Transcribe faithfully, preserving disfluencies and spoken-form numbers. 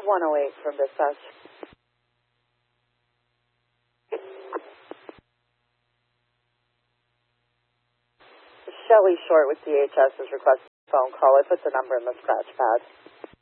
one oh eight from dispatch. Shelly Short with D H S is requesting a phone call. I put the number in the scratch pad.